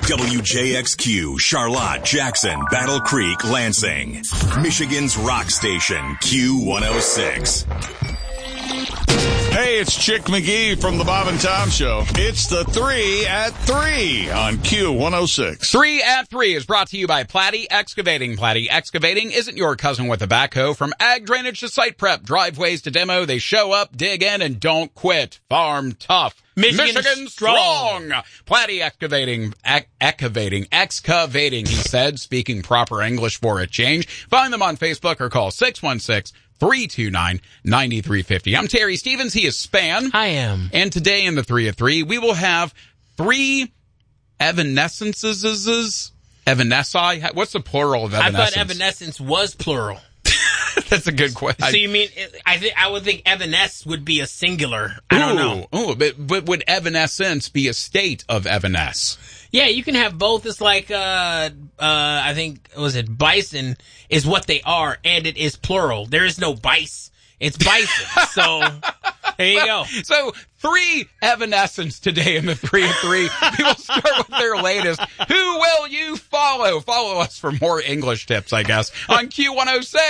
WJXQ, Charlotte, Jackson, Battle Creek, Lansing. Michigan's rock station, Q106. Hey, it's Chick McGee from the Bob and Tom Show. It's the 3 at 3 on Q106. 3 at 3 is brought to you by Platte Excavating. Platte Excavating isn't your cousin with a backhoe. From ag drainage to site prep, driveways to demo, they show up, dig in, and don't quit. Farm tough. Michigan strong. Platte Excavating, excavating, he said, speaking proper English for a change. Find them on Facebook or call 616-329-9350. I'm Terry Stevens. He is Span. I am. And today in the 3 at 3, we will have 3 evanescences. Evanesci? What's the plural of evanescence? I thought evanescence was plural. That's a good question. So you mean, I would think evanesce would be a singular. I don't know. Oh, but would evanescence be a state of evanesce? Yeah, you can have both. It's like, I think, was it bison is what they are, and it is plural. There is no bice. It's bison. So, there you go. So, 3 evanescence today in the 3 at 3. We will start with their latest. Who will you follow? Follow us for more English tips, I guess, on Q106.